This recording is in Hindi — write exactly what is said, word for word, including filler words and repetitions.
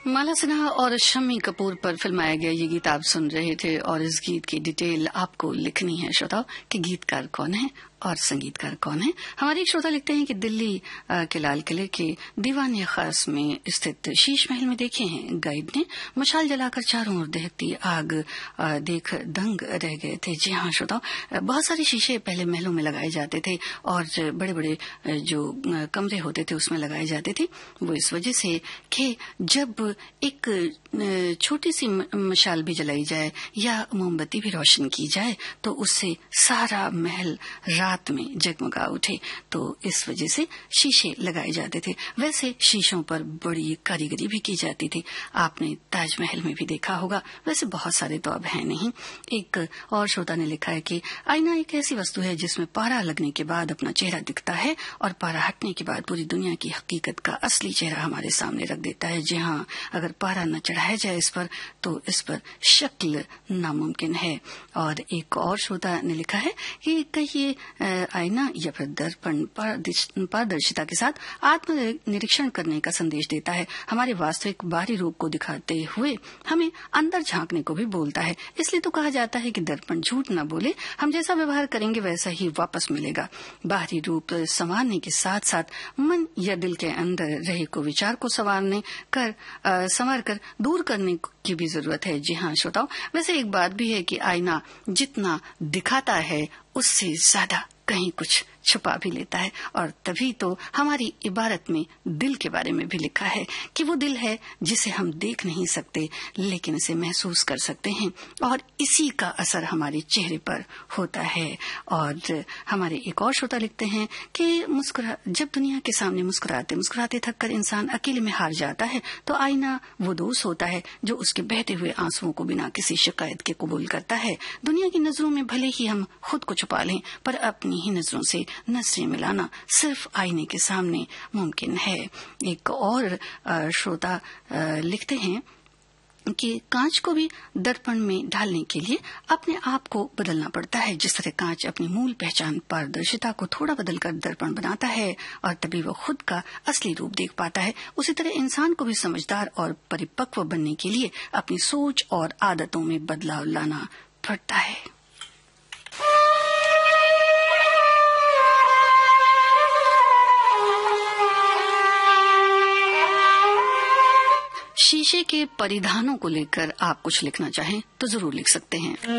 माला सिन्हा और शम्मी कपूर पर फिल्माया गया ये गीत आप सुन रहे थे और इस गीत की डिटेल आपको लिखनी है श्रोताओं कि गीतकार कौन है और संगीतकार कौन है। हमारे एक श्रोता लिखते हैं कि दिल्ली के लाल किले के दीवान खास में स्थित शीश महल में देखे हैं गाइड ने मशाल जलाकर चारों ओर दहकती आग देख दंग रह गए थे। जी हाँ श्रोताओं, बहुत सारे शीशे पहले महलों में लगाए जाते थे और बड़े बड़े जो कमरे होते थे उसमें लगाए जाते थे। वो इस वजह से कि जब एक छोटी सी मशाल भी जलाई जाए या मोमबत्ती भी रोशन की जाए तो उससे सारा महल रात में जगमगा उठे, तो इस वजह से शीशे लगाए जाते थे। वैसे शीशों पर बड़ी कारीगरी भी की जाती थी, आपने ताजमहल में भी देखा होगा। वैसे बहुत सारे तो अब है नहीं। एक और श्रोता ने लिखा है कि आईना एक ऐसी वस्तु है जिसमें पारा लगने के बाद अपना चेहरा दिखता है और पारा हटने के बाद पूरी दुनिया की हकीकत का असली चेहरा हमारे सामने रख देता है। जी हाँ, अगर पारा न चढ़ाया जाए इस पर तो इस पर शक्ल नामुमकिन है। और एक और श्रोता ने लिखा है कि कहिए आईना या फिर दर्पण पारदर्शिता के साथ आत्मनिरीक्षण करने का संदेश देता है। हमारे वास्तविक बाहरी रूप को दिखाते हुए हमें अंदर झांकने को भी बोलता है। इसलिए तो कहा जाता है कि दर्पण झूठ न बोले, हम जैसा व्यवहार करेंगे वैसा ही वापस मिलेगा। बाहरी रूप संवारने के साथ साथ मन या दिल के अंदर रहे को विचार को संवारने कर संवार कर दूर करने की भी जरूरत है। जी हाँ श्रोताओं, वैसे एक बात भी है कि आईना जितना दिखाता है उससे ज्यादा कहीं कुछ छुपा भी लेता है। और तभी तो हमारी इबारत में दिल के बारे में भी लिखा है कि वो दिल है जिसे हम देख नहीं सकते लेकिन इसे महसूस कर सकते हैं और इसी का असर हमारे चेहरे पर होता है। और हमारे एक और श्रोता लिखते हैं कि मुस्कुरा जब दुनिया के सामने मुस्कुराते मुस्कुराते थक कर इंसान अकेले में हार जाता है तो आईना वो दोस्त होता है जो उसके बहते हुए आंसुओं को बिना किसी शिकायत के कबूल करता है। दुनिया की नजरों में भले ही हम खुद को छुपा लें पर अपनी ही नजरों से नजरें मिलाना सिर्फ आईने के सामने मुमकिन है। एक और श्रोता लिखते हैं कि कांच को भी दर्पण में ढालने के लिए अपने आप को बदलना पड़ता है। जिस तरह कांच अपनी मूल पहचान पारदर्शिता को थोड़ा बदलकर दर्पण बनाता है और तभी वह खुद का असली रूप देख पाता है, उसी तरह इंसान को भी समझदार और परिपक्व बनने के लिए अपनी सोच और आदतों में बदलाव लाना पड़ता है। शीशे के परिधानों को लेकर आप कुछ लिखना चाहें तो जरूर लिख सकते हैं।